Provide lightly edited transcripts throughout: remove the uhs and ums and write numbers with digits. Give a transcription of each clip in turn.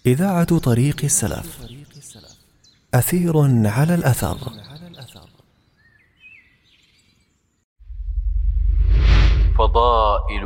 إذاعة طريق السلف. أثير على الأثر. فضائل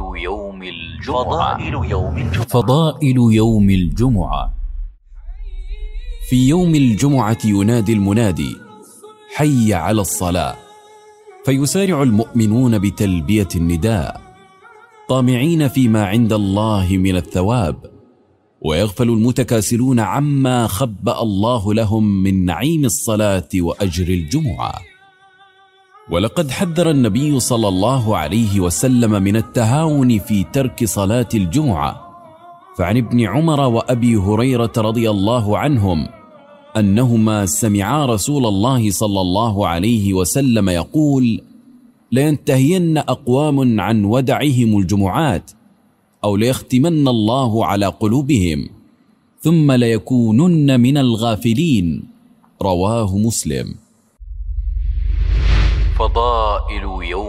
يوم الجمعة. في يوم الجمعة ينادي المنادي: حي على الصلاة، فيسارع المؤمنون بتلبية النداء طامعين فيما عند الله من الثواب، ويغفل المتكاسلون عما خبأ الله لهم من نعيم الصلاة وأجر الجمعة. ولقد حذر النبي صلى الله عليه وسلم من التهاون في ترك صلاة الجمعة، فعن ابن عمر وأبي هريرة رضي الله عنهم أنهما سمعا رسول الله صلى الله عليه وسلم يقول: لينتهين أقوام عن ودعهم الجمعات، أو ليختمن الله على قلوبهم، ثم ليكونن من الغافلين. رواه مسلم. فضائل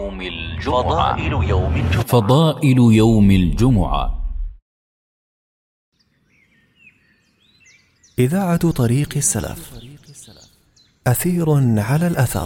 يوم الجمعة. إذاعة طريق السلف. أثير على الأثر.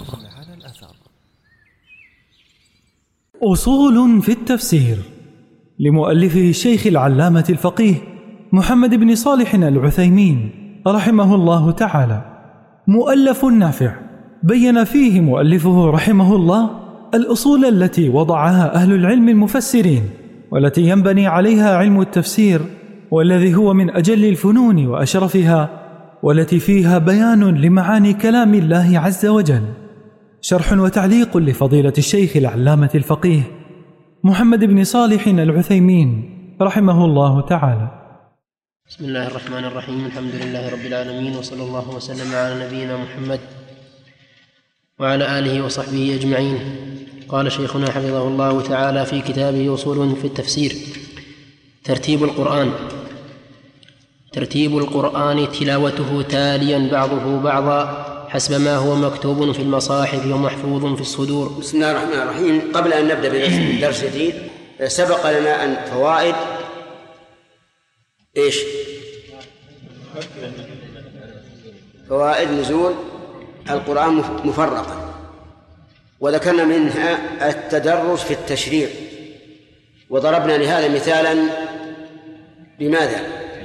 أصول في التفسير لمؤلفه الشيخ العلامة الفقيه محمد بن صالح العثيمين رحمه الله تعالى، مؤلف نافع بين فيه مؤلفه رحمه الله الأصول التي وضعها أهل العلم المفسرين، والتي ينبني عليها علم التفسير، والذي هو من أجل الفنون وأشرفها، والتي فيها بيان لمعاني كلام الله عز وجل. شرح وتعليق لفضيلة الشيخ العلامة الفقيه محمد بن صالح العثيمين رحمه الله تعالى. بسم الله الرحمن الرحيم. الحمد لله رب العالمين، وصلى الله وسلم على نبينا محمد وعلى آله وصحبه أجمعين. قال شيخنا حفظه الله تعالى في كتابه أصول في التفسير: ترتيب القرآن تلاوته تاليا بعضه بعضا حسب ما هو مكتوب في المصاحف ومحفوظ في الصدور. بسم الله الرحمن الرحيم. قبل أن نبدأ بدرس جديد، سبق لنا أن فوائد فوائد نزول القرآن مفرقا، وذكرنا منها التدرج في التشريع، وضربنا لهذا مثالا بماذا؟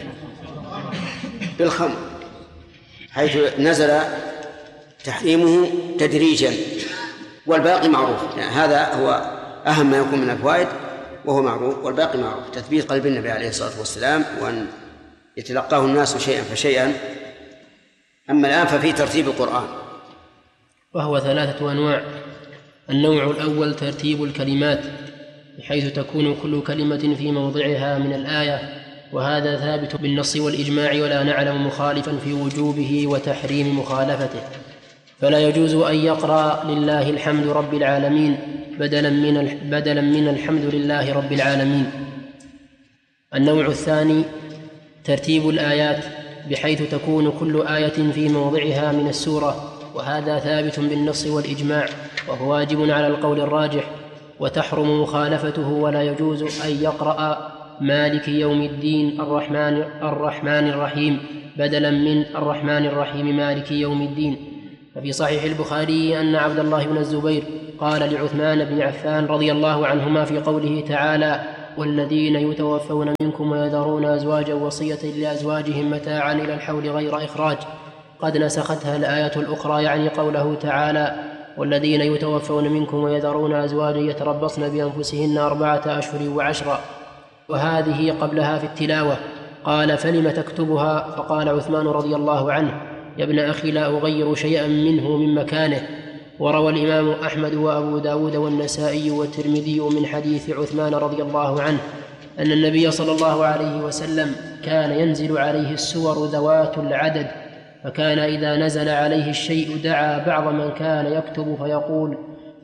بالخمر، حيث نزل تحريمه تدريجا والباقي معروف. يعني هذا هو أهم ما يكون من الفوائد، وهو معروف، والباقي معروف: تثبيت قلب النبي عليه الصلاة والسلام، وأن يتلقاه الناس شيئا فشيئا. أما الآن ففي ترتيب القرآن، وهو 3 أنواع. النوع الأول ترتيب الكلمات، بحيث تكون كل كلمة في موضعها من الآية، وهذا ثابت بالنص والإجماع، ولا نعلم مخالفا في وجوبه وتحريم مخالفته، فلا يجوز أن يقرأ لله الحمد رب العالمين بدلا من الحمد لله رب العالمين. النوع الثاني ترتيب الآيات، بحيث تكون كل آية في موضعها من السورة، وهذا ثابت بالنص والإجماع، وهو واجب على القول الراجح، وتحرم مخالفته، ولا يجوز أن يقرأ مالك يوم الدين الرحمن الرحيم بدلا من الرحمن الرحيم مالك يوم الدين. ففي صحيح البخاري أن عبد الله بن الزبير قال لعثمان بن عفان رضي الله عنهما في قوله تعالى: والذين يتوفون منكم ويذرون أزواجا وصية لأزواجهم متاعا إلى الحول غير إخراج، قد نسختها الآية الأخرى، يعني قوله تعالى: والذين يتوفون منكم ويذرون أزواجا يتربصن بأنفسهن 4 أشهر و10، وهذه قبلها في التلاوة. قال: فلم تكتبها؟ فقال عثمان رضي الله عنه: يا ابن أخي لا أغير شيئا منه من مكانه. وروى الإمام أحمد وأبو داود والنسائي والترمذي من حديث عثمان رضي الله عنه أن النبي صلى الله عليه وسلم كان ينزل عليه السور ذوات العدد، فكان إذا نزل عليه الشيء دعا بعض من كان يكتب فيقول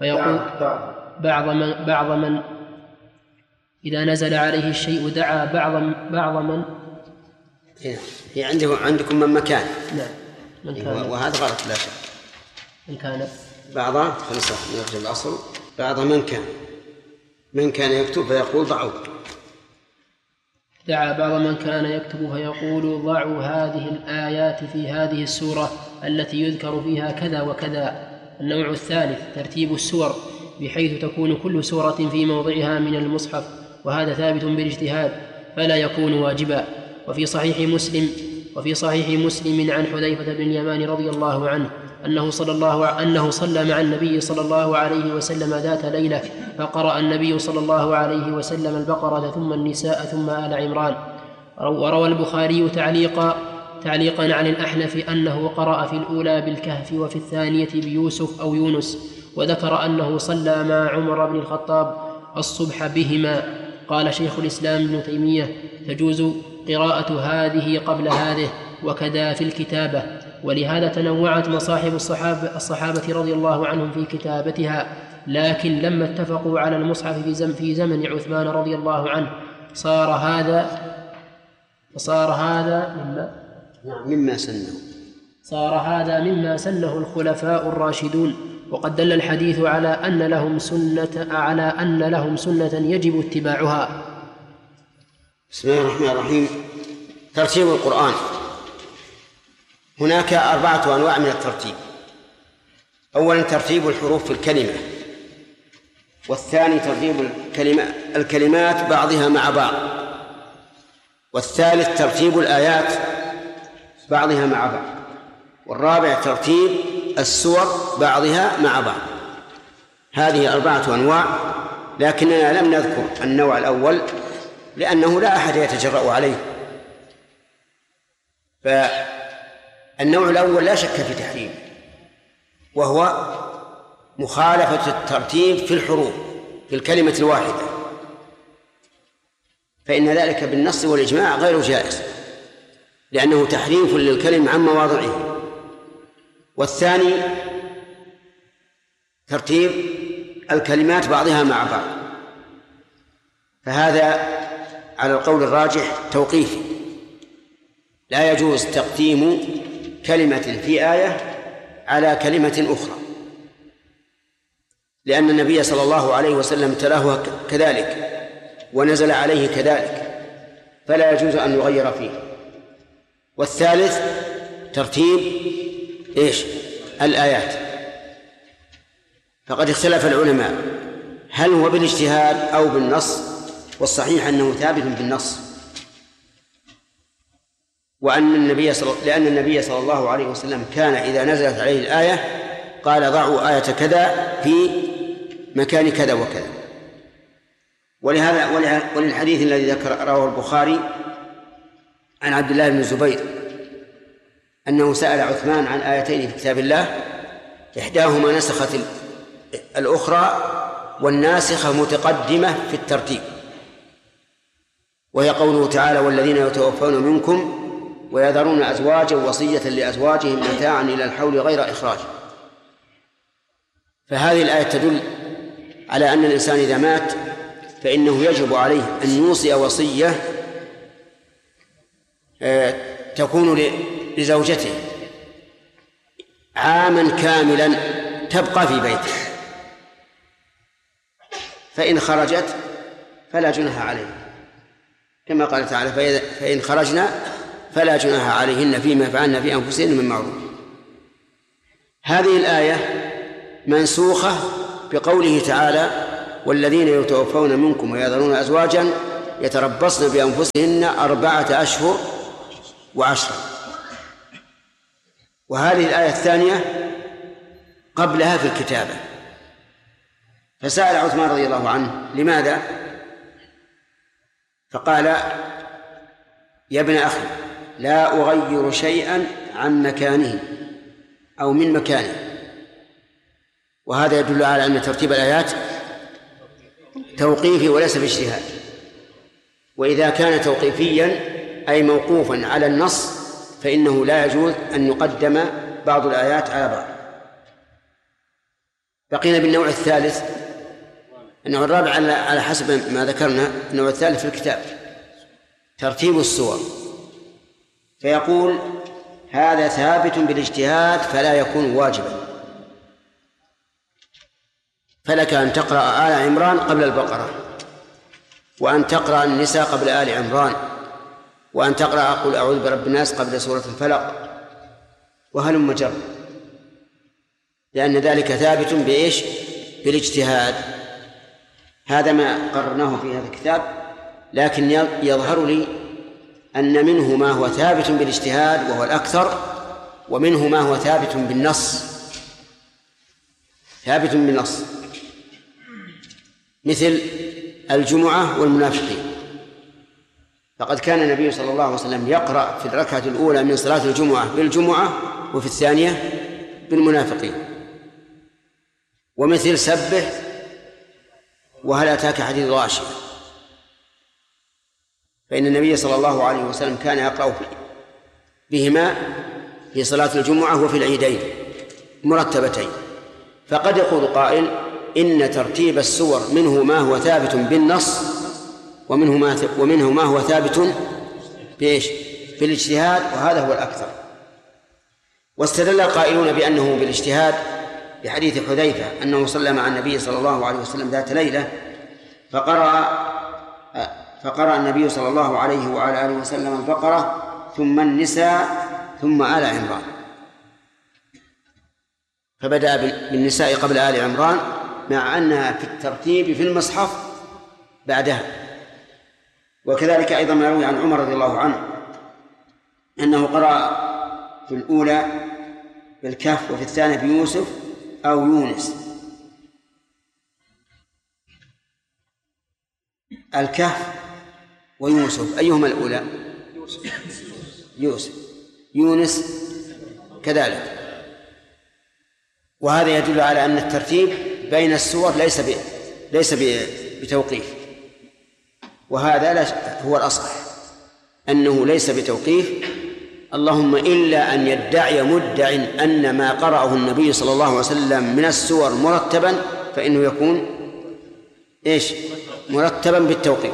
بعض من إذا نزل عليه الشيء دعا بعض من هي عندكم من مكان. نعم، من كان. وهذا غلط لا شك. من كان بعض خلصة نرجع الأصل. بعض من كان يكتب فيقول ضعوا. دعا بعض من كان يكتب فيقول ضعوا هذه الآيات في هذه السورة التي يذكر فيها كذا وكذا. النوع الثالث ترتيب السور بحيث تكون كل سورة في موضعها من المصحف، وهذا ثابت بالاجتهاد فلا يكون واجبا. وفي صحيح مسلم عن حذيفة بن اليمان رضي الله عنه أنه صلى مع النبي صلى الله عليه وسلم ذات ليلة، فقرأ النبي صلى الله عليه وسلم البقرة ثم النساء ثم آل عمران. وروى البخاري تعليقا عن الأحنف أنه قرأ في الأولى بالكهف وفي الثانية بيوسف أو يونس، وذكر أنه صلى مع عمر بن الخطاب الصبح بهما. قال شيخ الإسلام ابن تيمية تجوز قراءة هذه قبل هذه، وكذا في الكتابة، ولهذا تنوعت مصاحب الصحابة رضي الله عنهم في كتابتها، لكن لما اتفقوا على المصحف في زمن عثمان رضي الله عنه صار هذا مما سنه الخلفاء الراشدون. وقد دل الحديث على أن لهم سنة يجب اتباعها. بسم الله الرحمن الرحيم. ترتيب القرآن. هناك 4 أنواع من الترتيب. أولا ترتيب الحروف في الكلمة، والثاني ترتيب الكلمات بعضها مع بعض، والثالث ترتيب الآيات بعضها مع بعض، والرابع ترتيب السور بعضها مع بعض. هذه 4 أنواع، لكننا لم نذكر النوع الأول لأنه لا أحد يتجرأ عليه. فالنوع الأول لا شك في تحريم، وهو مخالفة الترتيب في الحروف في الكلمة الواحدة، فإن ذلك بالنص والإجماع غير جائز، لأنه تحريف للكلم عن مواضعه. والثاني ترتيب الكلمات بعضها مع بعض، فهذا على القول الراجح توقيفي، لا يجوز تقديم كلمة في آية على كلمة أخرى، لأن النبي صلى الله عليه وسلم تلاه كذلك ونزل عليه كذلك، فلا يجوز أن يغير فيه. والثالث ترتيب الآيات، فقد اختلف العلماء هل هو بالاجتهاد أو بالنص، والصحيح أنه ثابت بالنص، لأن النبي صلى الله عليه وسلم كان إذا نزلت عليه الآية قال ضعوا آية كذا في مكان كذا وكذا. وللحديث الذي رواه البخاري عن عبد الله بن الزبير أنه سأل عثمان عن آيتين في كتاب الله، إحداهما نسخت الأخرى، والناسخة متقدمة في الترتيب، وهي قوله تعالى والذين يتوفون منكم ويذرون أزواجا وصية لأزواجهم متاعا إلى الحول غير إخراج. فهذه الآية تدل على أن الإنسان إذا مات فإنه يجب عليه أن يوصي وصية تكون لزوجته عاما كاملا تبقى في بيته، فإن خرجت فلا جناح عليه، كما قال تعالى فإن خرجنا فلا جناح عليهن فيما فعلن في أنفسهن من معروف. هذه الآية منسوخة بقوله تعالى والذين يتوفون منكم ويذرون أزواجا يتربصن بأنفسهن 4 أشهر و10. وهذه الآية الثانية قبلها في الكتابة. فسأل عثمان رضي الله عنه لماذا؟ فقال يا ابن أخي لا أغير شيئا عن مكانه أو من مكانه. وهذا يدل على أن ترتيب الآيات توقيفي وليس باجتهاد، وإذا كان توقيفيا أي موقوفا على النص فإنه لا يجوز أن يقدم بعض الآيات على بعض. بقينا بالنوع الثالث. النوع الرابع على حسب ما ذكرنا. النوع الثالث في الكتاب ترتيب السور، فيقول هذا ثابت بالاجتهاد فلا يكون واجبا، فلك أن تقرأ آل عمران قبل البقرة، وأن تقرأ النساء قبل آل عمران، وأن تقرأ قل أعوذ برب الناس قبل سورة الفلق، وهلم جر، لأن ذلك ثابت بإيش؟ بالاجتهاد. هذا ما قررناه في هذا الكتاب، لكن يظهر لي أن منه ما هو ثابت بالاجتهاد وهو الأكثر، ومنه ما هو ثابت بالنص، ثابت بالنص، مثل الجمعة والمنافقين. فقد كان النبي صلى الله عليه وسلم يقرأ في الركعة الأولى من صلاة الجمعة بالجمعة، وفي الثانية بالمنافقين. ومثل سبح وهل أتاك حديث الغاشية، فإن النبي صلى الله عليه وسلم كان يقرأ بهما في صلاة الجمعة وفي العيدين مرتبتين. فقد يقول قائل إن ترتيب السور منه ما هو ثابت بالنص، ومنه ما هو ثابت بإيش؟ بالاجتهاد، وهذا هو الأكثر. واستدل القائلون بأنه بالاجتهاد بحديث حذيفة أنه صلى مع النبي صلى الله عليه وسلم ذات ليلة فقرأ النبي صلى الله عليه وعلى آله وسلم البقرة ثم النساء ثم آل عمران، فبدأ بالنساء قبل آل عمران، مع أنها في الترتيب في المصحف بعدها. وكذلك أيضا ما يروي عن عمر رضي الله عنه أنه قرأ في الأولى بالكهف وفي الثانية بيوسف أو يونس. الكهف ويوسف أيهما الأولى؟ يوسف. يونس كذلك. وهذا يدل على أن الترتيب بين السور ليس بتوقيف، وهذا هو الأصح أنه ليس بتوقيف، اللهم إلا أن يدعي مدع أن ما قرأه النبي صلى الله عليه وسلم من السور مرتبا، فإنه يكون إيش؟ مرتبا بالتوقيف.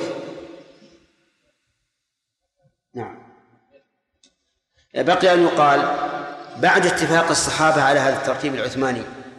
نعم. بقي أن يقال بعد اتفاق الصحابة على هذا الترتيب العثماني،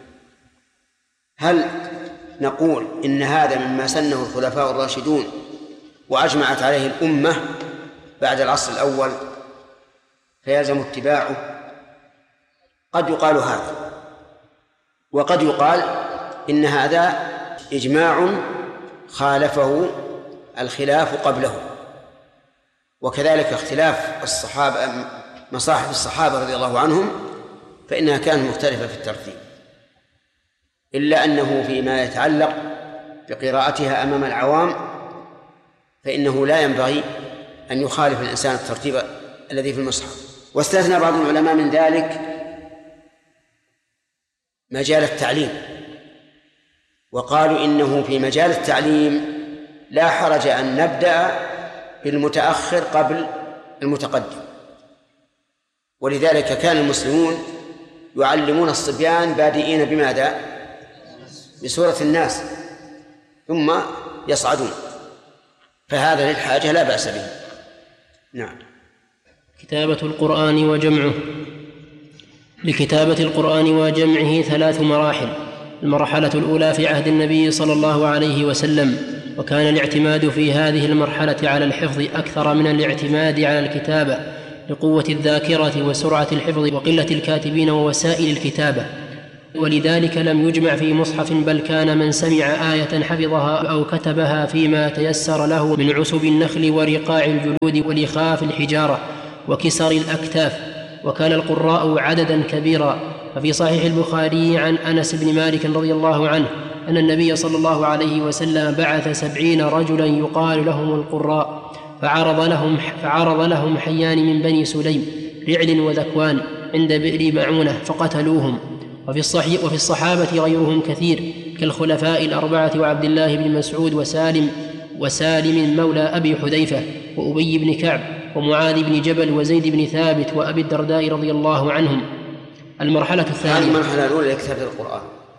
هل نقول إن هذا مما سنه الخلفاء الراشدون وأجمعت عليه الأمة بعد العصر الأول فيلزم اتباعه؟ قد يقال هذا، وقد يقال إن هذا إجماع خالفه الخلاف قبله، وكذلك اختلاف الصحابة مصاحف الصحابة رضي الله عنهم فإنها كانت مختلفة في الترتيب، إلا أنه فيما يتعلق بقراءتها أمام العوام فإنه لا ينبغي أن يخالف الإنسان الترتيب الذي في المصحف. واستثنى بعض العلماء من ذلك مجال التعليم، وقالوا إنه في مجال التعليم لا حرج أن نبدأ بالمتأخر قبل المتقدم، ولذلك كان المسلمون يعلمون الصبيان بادئين بماذا؟ بسورة الناس ثم يصعدون، فهذا للحاجة لا بأس به. نعم. كتابة القرآن وجمعه. لكتابة القرآن وجمعه 3 مراحل. المرحلة الأولى في عهد النبي صلى الله عليه وسلم، وكان الاعتماد في هذه المرحلة على الحفظ أكثر من الاعتماد على الكتابة لقوة الذاكرة وسرعة الحفظ وقلة الكاتبين ووسائل الكتابة، ولذلك لم يجمع في مصحف، بل كان من سمع آية حفظها أو كتبها فيما تيسر له من عسب النخل ورقاع الجلود ولخاف الحجارة وكسر الأكتاف، وكان القراء عددا كبيرا. ففي صحيح البخاري عن أنس بن مالك رضي الله عنه أن النبي صلى الله عليه وسلم بعث 70 رجلا يقال لهم القراء، فعرض لهم حيان من بني سليم رعل وذكوان عند بئر معونة فقتلوهم. وفي الصحابة غيرهم كثير كالخلفاء 4 وعبد الله بن مسعود وسالم مولى أبي حذيفة وأبي بن كعب ومعاذ بن جبل وزيد بن ثابت وأبي الدرداء رضي الله عنهم. المرحلة الثانية. هذه المرحلة الأولى لكتابة القرآن،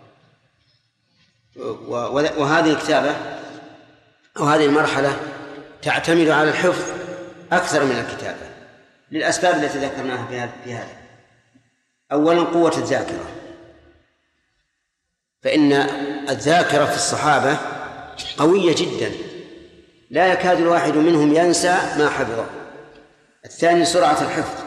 وهذه الكتابة أو هذه المرحلة تعتمد على الحفظ أكثر من الكتابة للأسباب التي ذكرناها في هذا. أولا قوة الذاكرة، فإن الذاكرة في الصحابة قوية جدا، لا يكاد الواحد منهم ينسى ما حفظه، الثاني سرعة الحفظ،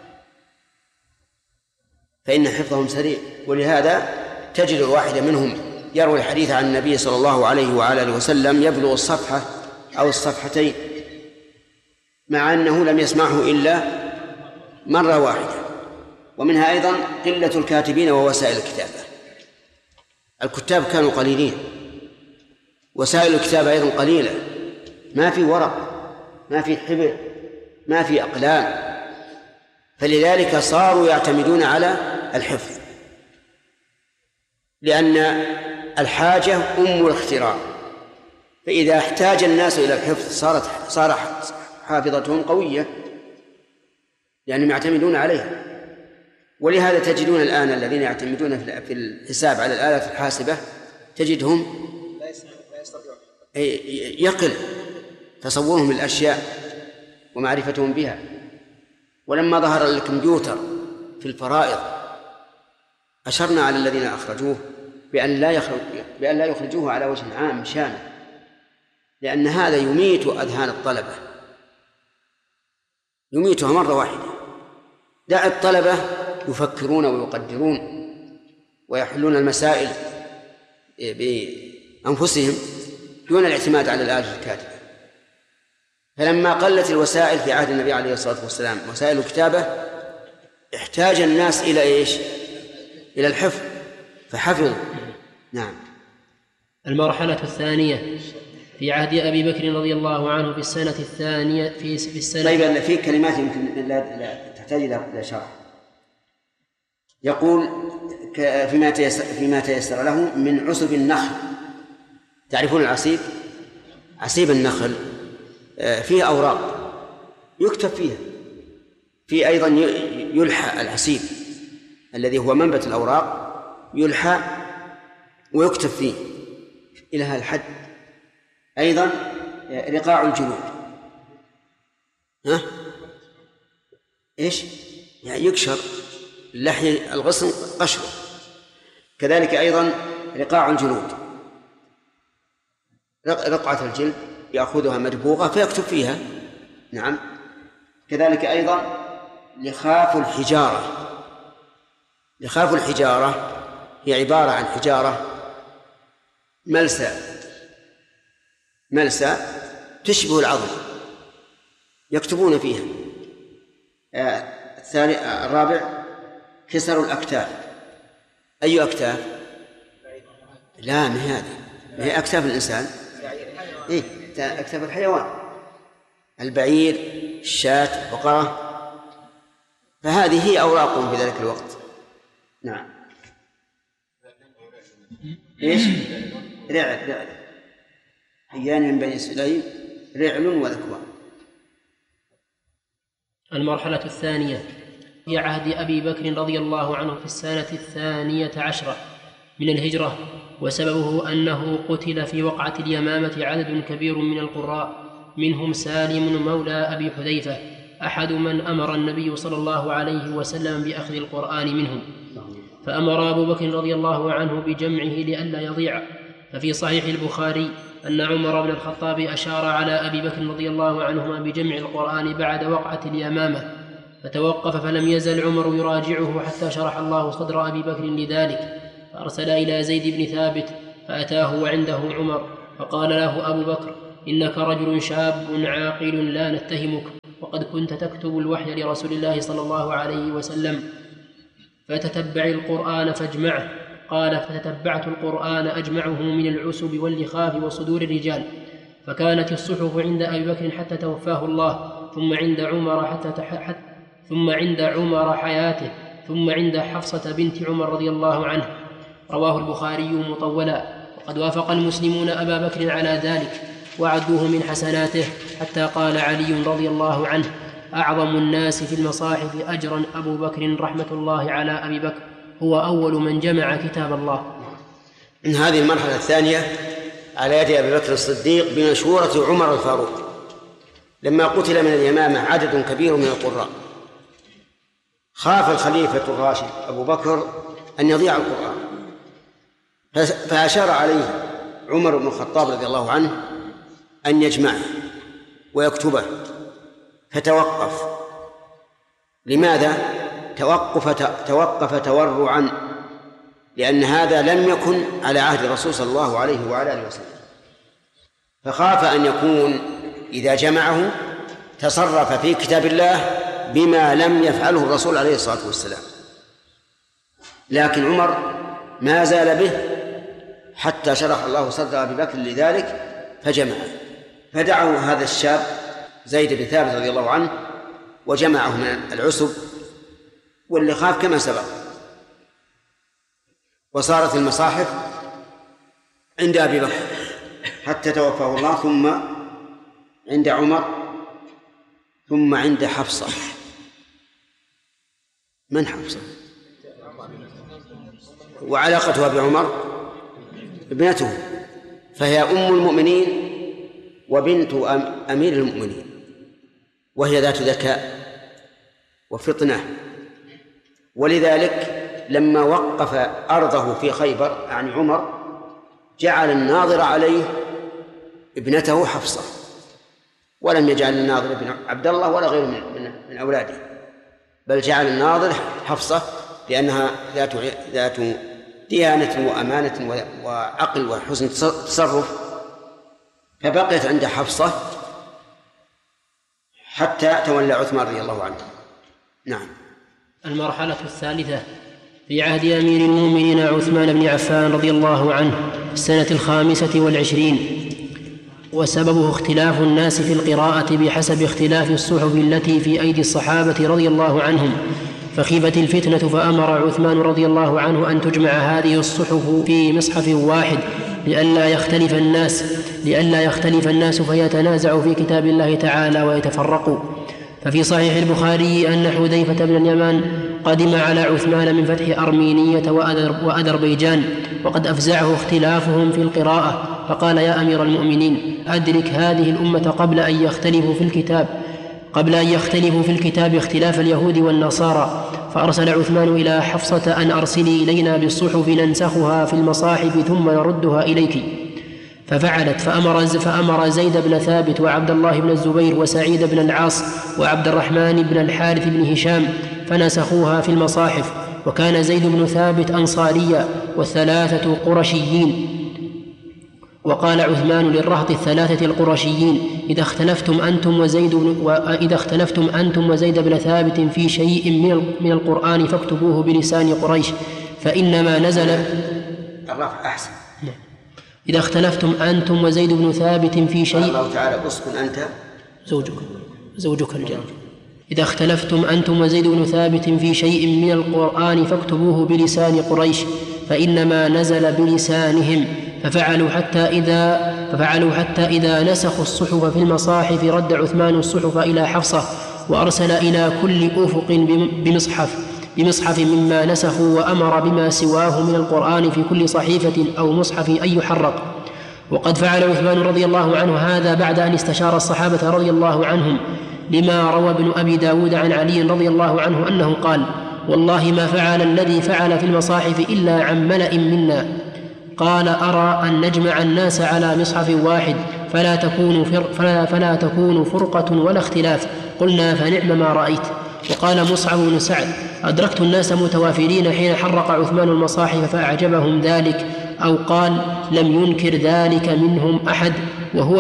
فإن حفظهم سريع، ولهذا تجد الواحد منهم يروي الحديث عن النبي صلى الله عليه وعلى آله وسلم يبلغ الصفحة أو الصفحتين مع أنه لم يسمعه إلا مرة واحدة. ومنها أيضا قلة الكاتبين ووسائل الكتابة، الكتاب كانوا قليلين، وسائل الكتابة أيضا قليلة، ما في ورق، ما في حبر، ما في أقلام، فلذلك صاروا يعتمدون على الحفظ، لأن الحاجة أم الاختراع، فإذا احتاج الناس إلى الحفظ صار حافظتهم قوية، لأنهم يعتمدون عليها. ولهذا تجدون الآن الذين يعتمدون في الحساب على الآلة الحاسبة تجدهم يقل تصورهم للأشياء ومعرفتهم بها. ولما ظهر الكمبيوتر في الفرائض أشرنا على الذين أخرجوه بأن لا يخرجوه على وجه عام شامل، لأن هذا يميت أذهان الطلبة، يميتها مرة واحدة. دع الطلبة يفكرون ويقدرون ويحلون المسائل بأنفسهم دون الاعتماد على الآلة الكاتبة. فلما قلت الوسائل في عهد النبي عليه الصلاة والسلام وسائل الكتابة احتاج الناس إلى إيش؟ إلى الحفظ، فحفظوا. نعم. المرحلة الثانية في عهد أبي بكر رضي الله عنه في السنة الثانية في السنة. طيب، في كلمات يمكن لا تحتاج إلى شرح. يقول فيما تيسر له من عصب النخل. تعرفون العصيب؟ عصيب النخل فيه أوراق يكتب فيها، في أيضا يلحى العصيب الذي هو منبت الأوراق، يلحى ويكتب فيه إلى هذا الحد. أيضا رقاع الجلود، إيش؟ يعني يكشر اللحي الغصن قشره. كذلك أيضا رقاع الجلود، رقعة الجلد يأخذها مدبوغة فيكتب فيها. نعم. كذلك أيضا لخاف الحجارة. لخاف الحجارة هي عبارة عن حجارة ملسى تشبه العظم يكتبون فيها. الرابع كسر الأكتاف. أي أكتاف؟ لا، ما هذه، ما هي أكتاف الإنسان، إيه؟ أكتاف الحيوان، البعير، الشاة، البقرة، فهذه هي أوراقهم في ذلك الوقت. نعم. إيش؟ رعل حيان من بني سليم، رعل وذكوان. المرحلة الثانية في عهد أبي بكر رضي الله عنه في السنة 12 من الهجرة، وسببه أنه قتل في وقعة اليمامة عدد كبير من القراء، منهم سالم مولى أبي حذيفة أحد من أمر النبي صلى الله عليه وسلم بأخذ القرآن منهم، فأمر أبو بكر رضي الله عنه بجمعه لئلا يضيع. ففي صحيح البخاري أن عمر بن الخطاب أشار على أبي بكر رضي الله عنهما بجمع القرآن بعد وقعة اليمامة، فتوقف فلم يزل عمر يراجعه حتى شرح الله صدر أبي بكر لذلك، فأرسل إلى زيد بن ثابت فأتاه وعنده عمر، فقال له أبو بكر: إنك رجل شاب عاقل لا نتهمك، وقد كنت تكتب الوحي لرسول الله صلى الله عليه وسلم، فتتبع القرآن فاجمعه. قال: فتتبعت القرآن أجمعه من العسب واللخاف وصدور الرجال، فكانت الصحف عند أبي بكر حتى توفاه الله، ثم عند عمر حياته، ثم عند حفصة بنت عمر رضي الله عنه. رواه البخاري مطولا. وقد وافق المسلمون أبا بكر على ذلك وعدوه من حسناته، حتى قال علي رضي الله عنه: أعظم الناس في المصاحف أجرا أبو بكر رحمة الله على أبي بكر، هو أول من جمع كتاب الله. من هذه المرحلة الثانية على يد أبي بكر الصديق بمشورة عمر الفاروق، لما قتل من اليمامة عدد كبير من القراء، خاف الخليفة الراشد أبو بكر أن يضيع القرآن، فأشار عليه عمر بن الخطاب رضي الله عنه أن يجمعه ويكتبه، فتوقف لماذا؟ توقف تورعا، لأن هذا لم يكن على عهد الرسول صلى الله عليه وعلى آله وسلم، فخاف أن يكون إذا جمعه تصرف في كتاب الله بما لم يفعله الرسول عليه الصلاة والسلام. لكن عمر ما زال به حتى شرح الله صدر أبي بكر لذلك فجمع، فدعوا هذا الشاب زيد بن ثابت رضي الله عنه وجمعه من العسب واللي خاف كما سبق، وصارت المصاحف عند أبي بكر حتى توفاه الله، ثم عند عمر، ثم عند حفصة. من حفصة؟ وعلاقتها بعمر ابنته، فهي أم المؤمنين وبنت أمير المؤمنين، وهي ذات ذكاء وفطنة، ولذلك لما وقف أرضه في خيبر عن عمر جعل الناظر عليه ابنته حفصة، ولم يجعل الناظر ابن عبد الله ولا غيره من أولاده، بل جعل الناظر حفصة لأنها ذات ديانة وأمانة وعقل وحسن تصرف، فبقيت عند حفصة حتى تولى عثمان رضي الله عنه. نعم. المرحلة الثالثة في عهد أمير المؤمنين عثمان بن عفان رضي الله عنه في السنة 25، وسببه اختلاف الناس في القراءة بحسب اختلاف الصحف التي في أيدي الصحابة رضي الله عنهم، فخيفت الفتنة فأمر عثمان رضي الله عنه أن تجمع هذه الصحف في مصحف واحد لئلا يختلف الناس فيتنازعوا في كتاب الله تعالى ويتفرقوا. ففي صحيح البخاري أن حذيفة بن اليمان قدم على عثمان من فتح أرمينية وأذربيجان وقد أفزعه اختلافهم في القراءة، فقال: يا أمير المؤمنين، أدرك هذه الأمة قبل أن يختلفوا في الكتاب اختلاف اليهود والنصارى. فأرسل عثمان إلى حفصة أن أرسلي إلينا بالصحف ننسخها في المصاحف ثم نردها إليك، ففعلت، فأمر زيد بن ثابت وعبد الله بن الزبير وسعيد بن العاص وعبد الرحمن بن الحارث بن هشام فنسخوها في المصاحف. وكان زيد بن ثابت أنصاريا والثلاثة قرشيين. وقال عثمان للرهط الثلاثة القرشيين: إذا اختلفتم أنتم وزيد بن ثابت في شيء من القرآن فاكتبوه بلسان قريش، فإنما نزل الرفع أحسن. إذا اختلفتم أنتم وزيد بن ثابت في شيء، الله تعالى: اسكن أنت زوجك الجنة. إذا اختلفتم أنتم وزيد بن ثابت في شيء من القرآن فاكتبوه بلسان قريش، فإنما نزل بلسانهم. ففعلوا حتى إذا نسخوا الصحف في المصاحف رد عثمان الصحف إلى حفصة، وأرسل إلى كل أفق بمصحف مما نسخوا، وأمر بما سواه من القرآن في كل صحيفة أو مصحف أن يحرق. وقد فعل عثمان رضي الله عنه هذا بعد أن استشار الصحابة رضي الله عنهم، لما روى ابن أبي داود عن علي رضي الله عنه أنه قال: والله ما فعل الذي فعل في المصاحف إلا عن ملأ منا. قال: أرى أن نجمع الناس على مصحف واحد فلا تكون فرقة ولا اختلاف. قلنا: فنعم ما رأيت. وقال مصعب بن سعد: أدركت الناس متوافرين حين حرق عثمان المصاحف فأعجبهم ذلك، أو قال: لم ينكر ذلك منهم أحد. وهو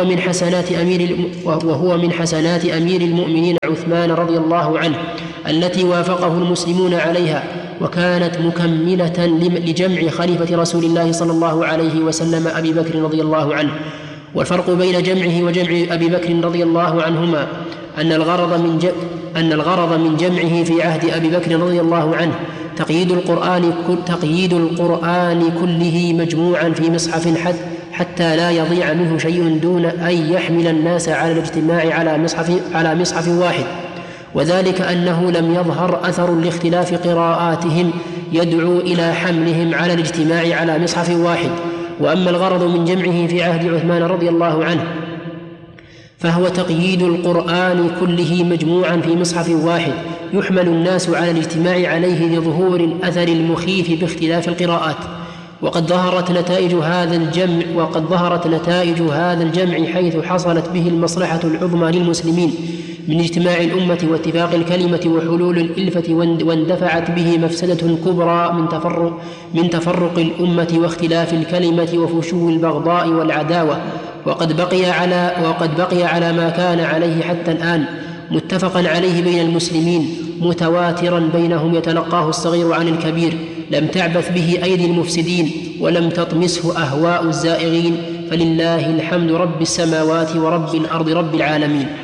من حسنات أمير المؤمنين عثمان رضي الله عنه التي وافقه المسلمون عليها، وكانت مكملة لجمع خليفة رسول الله صلى الله عليه وسلم أبي بكر رضي الله عنه. والفرق بين جمعه وجمع أبي بكر رضي الله عنهما أن الغرض من جمعه في عهد أبي بكر رضي الله عنه تقييد القرآن كله مجموعا في مصحف حتى لا يضيع منه شيء دون أن يحمل الناس على الاجتماع على مصحف واحد، وذلك أنه لم يظهر أثر لاختلاف قراءاتهم يدعو إلى حملهم على الاجتماع على مصحف واحد. وأما الغرض من جمعه في عهد عثمان رضي الله عنه فهو تقييد القرآن كله مجموعا في مصحف واحد يحمل الناس على الاجتماع عليه لظهور الأثر المخيف باختلاف القراءات. وقد ظهرت نتائج هذا الجمع حيث حصلت به المصلحة العظمى للمسلمين من اجتماع الأمة واتفاق الكلمة وحلول الإلفة، واندفعت به مفسدة كبرى من تفرق الأمة واختلاف الكلمة وفشو البغضاء والعداوة، وقد بقي على ما كان عليه حتى الآن، متفقا عليه بين المسلمين، متواترا بينهم يتلقاه الصغير عن الكبير، لم تعبث به أيدي المفسدين ولم تطمسه أهواء الزائغين، فلله الحمد رب السماوات ورب الأرض رب العالمين.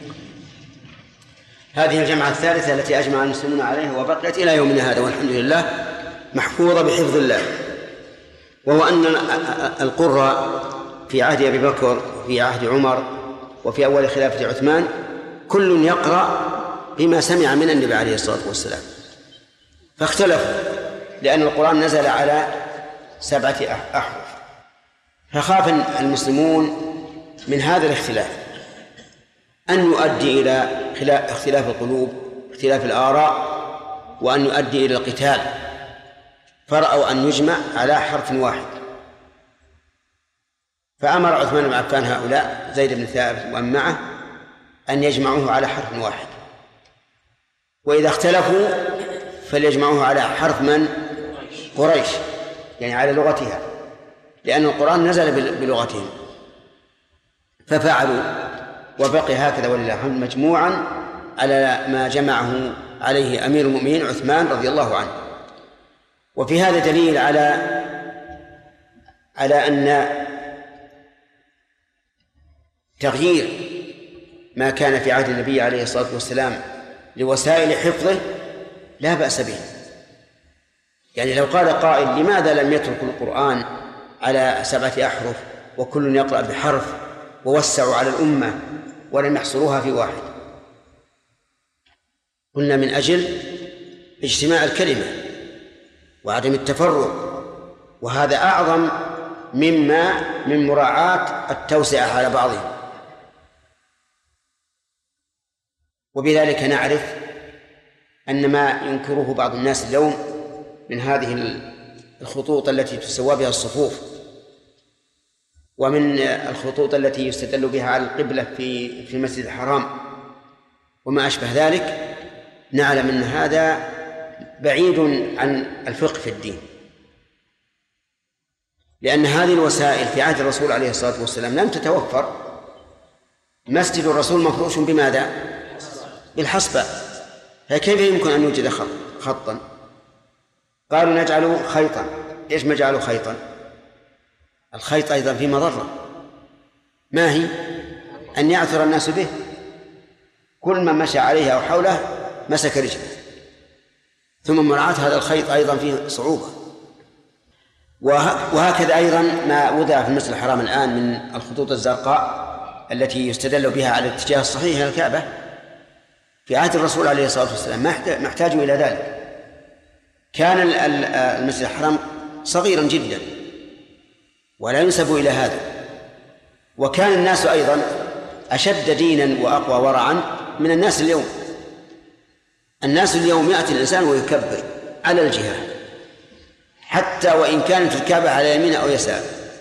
هذه الجمعة الثالثة التي أجمع المسلمون عليها وبقيت إلى يومنا هذا والحمد لله محفوظة بحفظ الله، وهو أن القرى في عهد أبي بكر وفي عهد عمر وفي أول خلافة عثمان كل يقرأ بما سمع من النبي عليه الصلاة والسلام، فاختلفوا لأن القرآن نزل على 7 أحرف، فخاف المسلمون من هذا الاختلاف أن يؤدي إلى اختلاف القلوب، اختلاف الآراء، وأن يؤدي إلى القتال، فرأوا أن يجمع على حرف واحد، فأمر عثمان بن عفان هؤلاء زيد بن ثابت ومن معه أن يجمعوه على حرف واحد، وإذا اختلفوا فليجمعوه على حرف من؟ قريش، يعني على لغتها، لأن القرآن نزل بلغتهم، ففعلوا وبقي هكذا ولله الحمد مجموعا على ما جمعه عليه أمير المؤمنين عثمان رضي الله عنه. وفي هذا دليل على أن تغيير ما كان في عهد النبي عليه الصلاة والسلام لوسائل حفظه لا بأس به. يعني لو قال قائل لماذا لم يترك القرآن على 7 أحرف وكل يقرأ بحرف ووسعوا على الأمة ولم يحصروها في واحد؟ قلنا من أجل اجتماع الكلمة وعدم التفرق، وهذا أعظم من مراعاة التوسعة على بعضهم. وبذلك نعرف أن ما ينكره بعض الناس اليوم من هذه الخطوط التي تسوى بها الصفوف، ومن الخطوط التي يستدل بها على القبلة في المسجد الحرام وما أشبه ذلك، نعلم أن هذا بعيد عن الفقه في الدين، لأن هذه الوسائل في عهد الرسول عليه الصلاة والسلام لم تتوفر. مسجد الرسول مفروش بماذا؟ بالحصبة، فكيف يمكن أن يوجد خطا؟ قالوا نجعله خيطا. إيش ما جعلوا خيطا؟ الخيط أيضا في مضرة، ما هي؟ أن يعثر الناس به، كل من مشى عليه أو حوله مسك رجله، ثم مراعاة هذا الخيط أيضا فيه صعوبة. وهكذا أيضا ما وضع في المسجد الحرام الآن من الخطوط الزرقاء التي يستدل بها على الاتجاه الصحيح إلى الكعبة، في عهد الرسول عليه الصلاة والسلام ما احتاجوا إلى ذلك. كان المسجد الحرام صغيرا جدا ولا ينسب إلى هذا، وكان الناس أيضا أشد دينا وأقوى ورعا من الناس اليوم. الناس اليوم يأتي الإنسان ويكبر على الجهة حتى وإن كانت الكعبة على يمين أو يسار،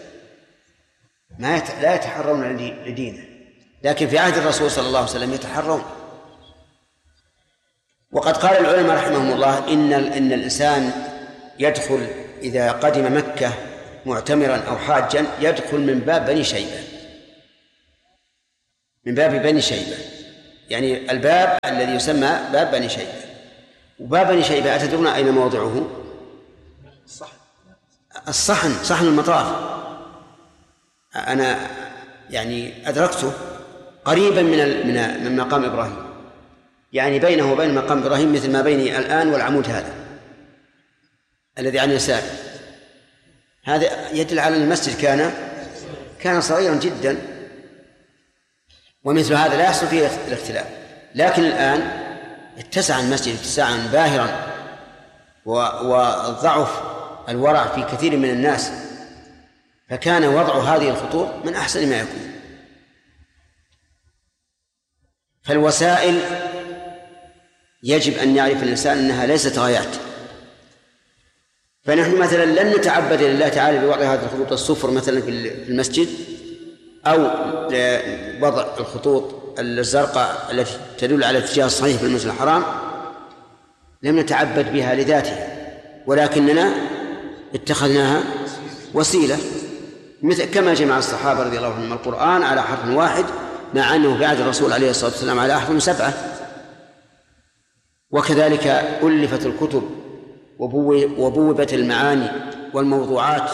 لا يتحرون لدينه، لكن في عهد الرسول صلى الله عليه وسلم يتحرون. وقد قال العلماء رحمهم الله إن الإنسان يدخل إذا قدم مكة معتمرا أو حاجا يدخل من باب بني شيبة، من باب بني شيبة، يعني الباب الذي يسمى باب بني شيبة. وباب بني شيبة أتدرون أين موضعه؟ الصحن، صحن المطاف. أنا يعني أدركته قريبا من مقام إبراهيم، يعني بينه وبين مقام إبراهيم مثل ما بيني الآن والعمود هذا الذي عن يسار. هذا يدل على المسجد كان صغيرا جدا، ومثل هذا لا يحصل فيه الاختلاف. لكن الآن اتسع المسجد اتساعا باهرا، وضعف الورع في كثير من الناس، فكان وضع هذه الخطوط من أحسن ما يكون. فالوسائل يجب أن يعرف الإنسان أنها ليست غايات. فنحن مثلا لن نتعبد لله تعالى بوضع هذه الخطوط الصفر مثلا في المسجد، أو وضع الخطوط الزرقاء التي تدل على الاتجاه الصحيح في المسجد الحرام لم نتعبد بها لذاتها، ولكننا اتخذناها وسيلة، مثل كما جمع الصحابة رضي الله عنهم القرآن على حرف واحد، مع أنه في عهد الرسول عليه الصلاة والسلام على أحرف 7. وكذلك ألفت الكتب وبوبت المعاني والموضوعات.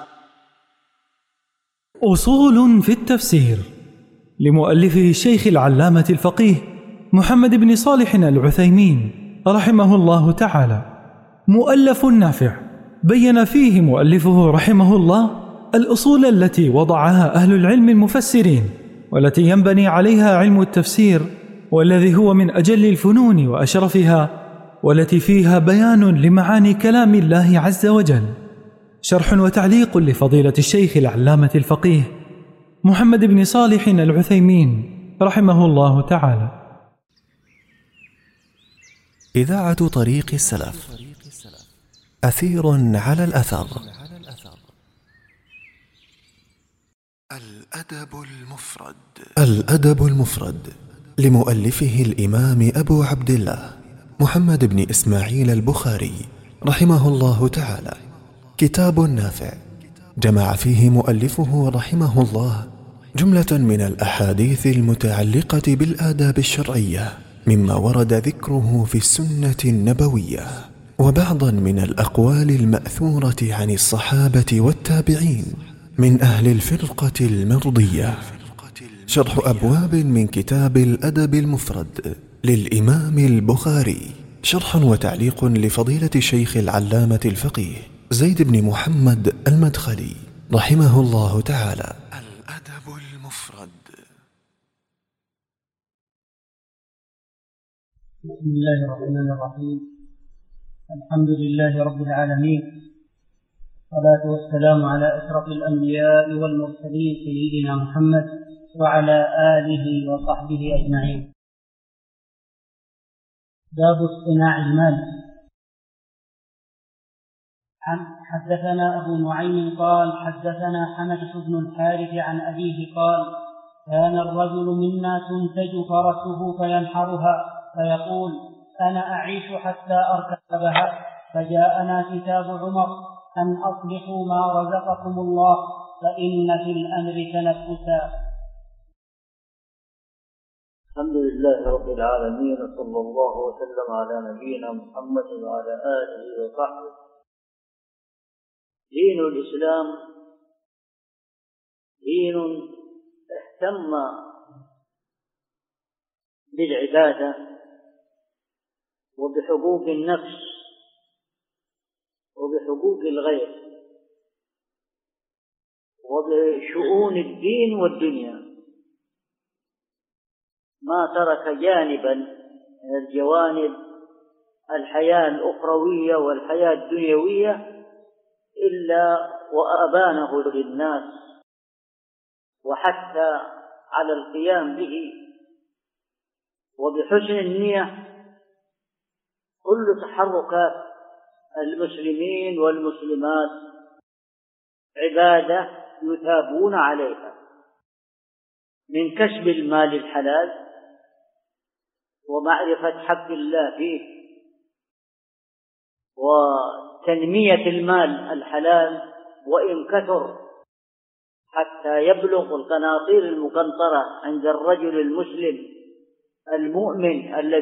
أصول في التفسير لمؤلفه الشيخ العلامة الفقيه محمد بن صالح العثيمين رحمه الله تعالى، مؤلف نافع بين فيه مؤلفه رحمه الله الأصول التي وضعها أهل العلم المفسرين، والتي ينبني عليها علم التفسير، والذي هو من أجل الفنون وأشرفها، والتي فيها بيان لمعاني كلام الله عز وجل. شرح وتعليق لفضيلة الشيخ العلامة الفقيه محمد بن صالح العثيمين رحمه الله تعالى. إذاعة طريق السلف، أثير على الأثر. الأدب المفرد لمؤلفه الإمام أبو عبد الله محمد بن إسماعيل البخاري رحمه الله تعالى، كتاب نافع جمع فيه مؤلفه رحمه الله جملة من الأحاديث المتعلقة بالآداب الشرعية مما ورد ذكره في السنة النبوية، وبعضا من الأقوال المأثورة عن الصحابة والتابعين من أهل الفرقة المرضية. شرح أبواب من كتاب الأدب المفرد للإمام البخاري، شرح وتعليق لفضيلة الشيخ العلامة الفقيه زيد بن محمد المدخلي رحمه الله تعالى. الأدب المفرد. بسم الله الرحمن الرحيم. الحمد لله رب العالمين، والصلاة والسلام على أشرف الأنبياء والمرسلين سيدنا محمد وعلى آله وصحبه أجمعين. باب اصطناع المال. حدثنا أبو نعيم قال حدثنا حنفة بن الحارث عن أبيه قال كان الرجل منا تنتج فرسه فينحرها فيقول أنا أعيش حتى أركبها، فجاءنا كتاب عمر أن أصلحوا ما رزقكم الله فإن في الأمر تنفسا. الحمد لله رب العالمين، صلى الله وسلم على نبينا محمد وعلى آله وصحبه. دين الإسلام دين اهتم بالعبادة وبحقوق النفس وبحقوق الغير وبشؤون الدين والدنيا، ما ترك جانبا من الجوانب الحياة الأخروية والحياة الدنيوية إلا وأبانه للناس وحتى على القيام به. وبحسن النية كل تحركات المسلمين والمسلمات عبادة يثابون عليها من كسب المال الحلال ومعرفة حق الله فيه وتنمية المال الحلال وإن كثر حتى يبلغ القناطير المقنطرة عند الرجل المسلم المؤمن الذي